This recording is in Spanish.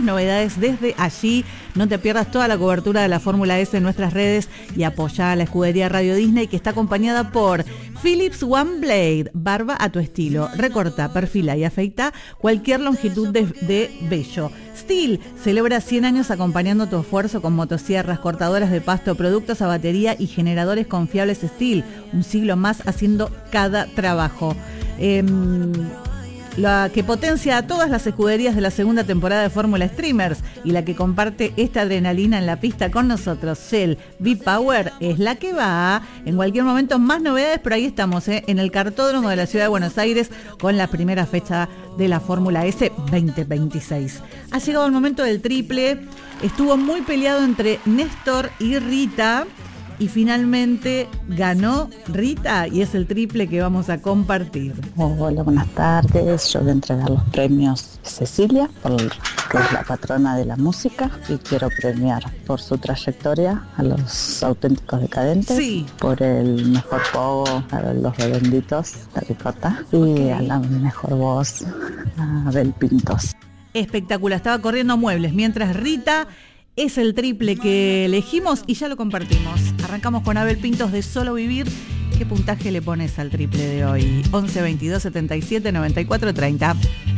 novedades desde allí. No te pierdas toda la cobertura de la Fórmula S en nuestras redes y apoyá a la escudería Radio Disney, que está acompañada por Philips One Blade, barba a tu estilo. Recorta, perfila y afeita cualquier longitud de vello. Stihl celebra 100 años acompañando tu esfuerzo con motosierras, cortadoras de pasto, productos a batería y generadores confiables Stihl. Un siglo más haciendo cada trabajo. La que potencia a todas las escuderías de la segunda temporada de Fórmula Streamers y la que comparte esta adrenalina en la pista con nosotros, Shell V-Power, es la que va. En cualquier momento más novedades, pero ahí estamos, en el cartódromo de la Ciudad de Buenos Aires con la primera fecha de la Fórmula S 2026. Ha llegado el momento del triple, estuvo muy peleado entre Néstor y Rita. Y finalmente ganó Rita y es el triple que vamos a compartir. Hola, buenas tardes. Yo voy a entregar los premios Cecilia, que es la patrona de la música, y quiero premiar por su trayectoria a los Auténticos Decadentes, sí, por el mejor pogo a los Benditos, la Ricota, y a la mejor voz a Abel Pintos. Espectacular, estaba corriendo muebles, mientras Rita es el triple que elegimos y ya lo compartimos. Arrancamos con Abel Pintos de Solo Vivir. ¿Qué puntaje le pones al triple de hoy? 11 22 77 94 30.